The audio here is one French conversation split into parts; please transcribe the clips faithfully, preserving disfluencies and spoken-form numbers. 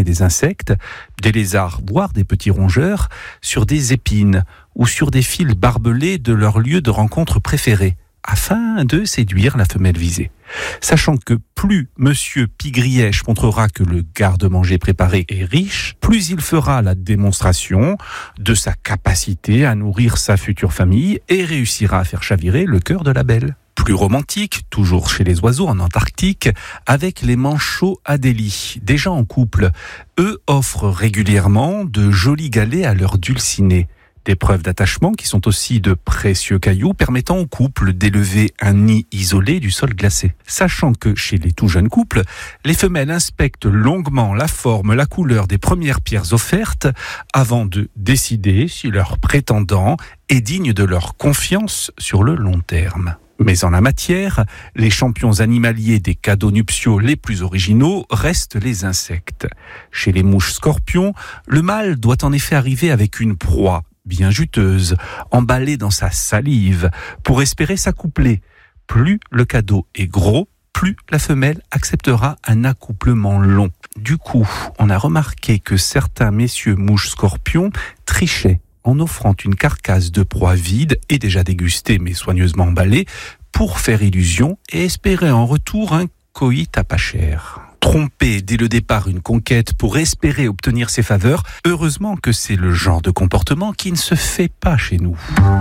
des insectes, des lézards, voire des petits rongeurs, sur des épines ou sur des fils barbelés de leur lieu de rencontre préféré, afin de séduire la femelle visée. Sachant que plus Monsieur Pigrièche montrera que le garde-manger préparé est riche, plus il fera la démonstration de sa capacité à nourrir sa future famille et réussira à faire chavirer le cœur de la belle. Plus romantique, toujours chez les oiseaux en Antarctique, avec les manchots Adélie, déjà en couple. Eux offrent régulièrement de jolis galets à leurs dulcinés. Des preuves d'attachement qui sont aussi de précieux cailloux permettant au couple d'élever un nid isolé du sol glacé. Sachant que chez les tout jeunes couples, les femelles inspectent longuement la forme, la couleur des premières pierres offertes avant de décider si leur prétendant est digne de leur confiance sur le long terme. Mais en la matière, les champions animaliers des cadeaux nuptiaux les plus originaux restent les insectes. Chez les mouches scorpions, le mâle doit en effet arriver avec une proie bien juteuse, emballée dans sa salive, pour espérer s'accoupler. Plus le cadeau est gros, plus la femelle acceptera un accouplement long. Du coup, on a remarqué que certains messieurs mouches scorpions trichaient en offrant une carcasse de proie vide et déjà dégustée mais soigneusement emballée pour faire illusion et espérer en retour un coït à pas cher. Tromper dès le départ une conquête pour espérer obtenir ses faveurs, heureusement que c'est le genre de comportement qui ne se fait pas chez nous.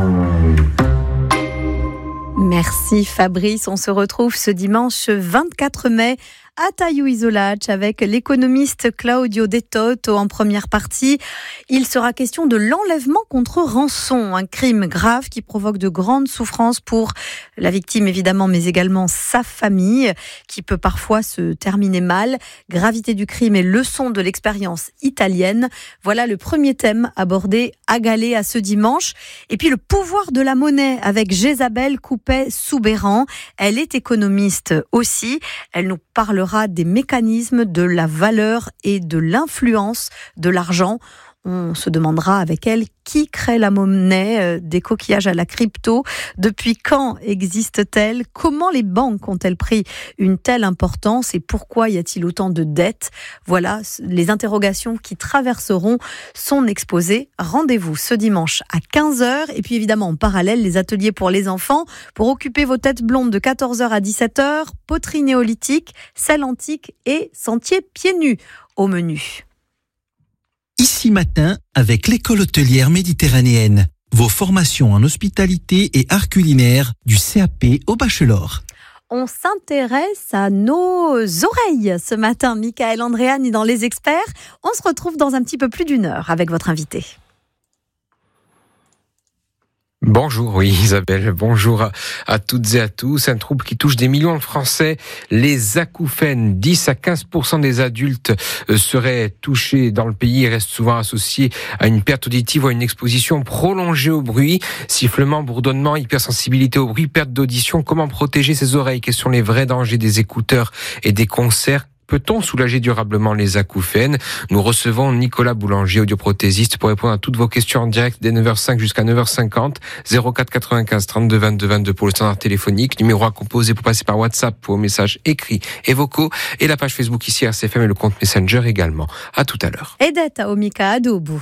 Merci Fabrice, on se retrouve ce dimanche vingt-quatre mai à Taiù-Isolacq avec l'économiste Claudio De Toto en première partie. Il sera question de l'enlèvement contre rançon, un crime grave qui provoque de grandes souffrances pour la victime évidemment, mais également sa famille, qui peut parfois se terminer mal. Gravité du crime et leçon de l'expérience italienne. Voilà le premier thème abordé à Galets à ce dimanche. Et puis le pouvoir de la monnaie avec Jésabel Coupet-Soubeyran. Elle est économiste aussi. Elle nous parlera des mécanismes de la valeur et de l'influence de l'argent. On se demandera avec elle qui crée la monnaie, des coquillages à la crypto, depuis quand existe-t-elle, comment les banques ont-elles pris une telle importance et pourquoi y a-t-il autant de dettes ? Voilà les interrogations qui traverseront son exposé. Rendez-vous ce dimanche à quinze heures et puis évidemment en parallèle les ateliers pour les enfants pour occuper vos têtes blondes de quatorze heures à dix-sept heures, poterie néolithique, selle antique et sentier pieds nus au menu. Ici Matin avec l'école hôtelière méditerranéenne. Vos formations en hospitalité et art culinaire du C A P au bachelor. On s'intéresse à nos oreilles ce matin. Michael Andréani dans Les Experts. On se retrouve dans un petit peu plus d'une heure avec votre invité. Bonjour, oui Isabelle, bonjour à, à toutes et à tous. Un trouble qui touche des millions de Français, les acouphènes. dix à quinze pour cent des adultes seraient touchés dans le pays et restent souvent associés à une perte auditive ou à une exposition prolongée au bruit. Sifflement, bourdonnement, hypersensibilité au bruit, perte d'audition. Comment protéger ses oreilles ? Quels sont les vrais dangers des écouteurs et des concerts ? Peut-on soulager durablement les acouphènes ? Nous recevons Nicolas Boulanger, audioprothésiste, pour répondre à toutes vos questions en direct dès neuf heures cinq jusqu'à neuf heures cinquante. zéro quatre quatre-vingt-quinze trente-deux vingt-deux vingt-deux pour le standard téléphonique. Numéro à composer pour passer par WhatsApp pour vos messages écrits et vocaux. Et la page Facebook ici R C F M et le compte Messenger également. À tout à l'heure. Edette Aomika Adobu.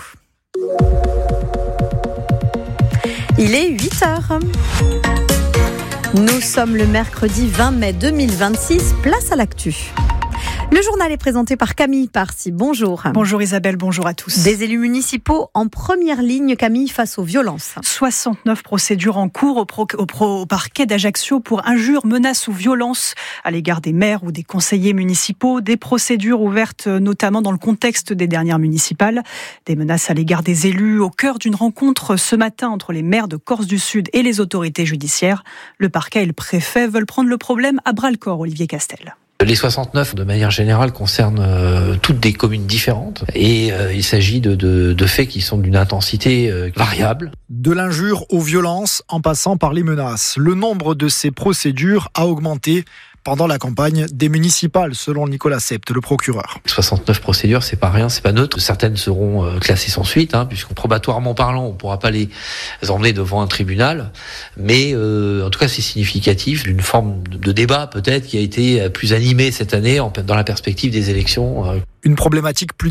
Il est huit heures. Nous sommes le mercredi vingt mai deux mille vingt-six. Place à l'actu. Le journal est présenté par Camille Parsi. Bonjour. Bonjour Isabelle, bonjour à tous. Des élus municipaux en première ligne, Camille, face aux violences. soixante-neuf procédures en cours au, pro, au, pro, au parquet d'Ajaccio pour injures, menaces ou violences à l'égard des maires ou des conseillers municipaux. Des procédures ouvertes notamment dans le contexte des dernières municipales. Des menaces à l'égard des élus au cœur d'une rencontre ce matin entre les maires de Corse du Sud et les autorités judiciaires. Le parquet et le préfet veulent prendre le problème à bras-le-corps, Olivier Castel. Les soixante-neuf, de manière générale, concernent euh, toutes des communes différentes et euh, il s'agit de, de, de faits qui sont d'une intensité euh, variable. De l'injure aux violences en passant par les menaces. Le nombre de ces procédures a augmenté pendant la campagne des municipales, selon Nicolas Sept, le procureur. soixante-neuf procédures, c'est pas rien, c'est pas neutre. Certaines seront euh, classées sans suite, hein, puisqu'on probatoirement parlant, on pourra pas les emmener devant un tribunal. Mais euh, en tout cas, c'est significatif d'une forme de débat peut-être qui a été plus animée cette année en, dans la perspective des élections. Euh. Une problématique plus